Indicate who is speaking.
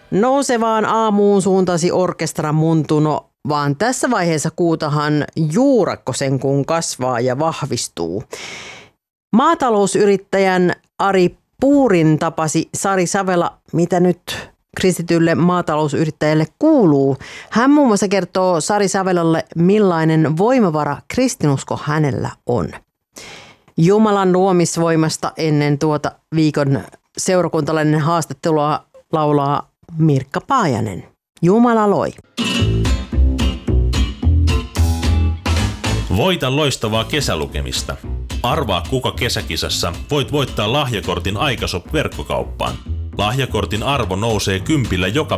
Speaker 1: Nousevaan aamuun suuntasi orkestra Muntuno, vaan tässä vaiheessa kuutahan juurakko sen kun kasvaa ja vahvistuu. Maatalousyrittäjän Ari Puurin tapasi Sari Savela, mitä nyt kristitylle maatalousyrittäjälle kuuluu. Hän muun muassa kertoo Sari Savelalle, millainen voimavara kristinusko hänellä on. Jumalan luomisvoimasta ennen tuota viikon seurakuntalainen haastattelua laulaa Mirkka Paajanen. Jumala loi.
Speaker 2: Voita loistavaa kesälukemista. Arvaa kuka kesäkisassa voit voittaa lahjakortin Aikashop-verkkokauppaan. Lahjakortin arvo nousee 10 joka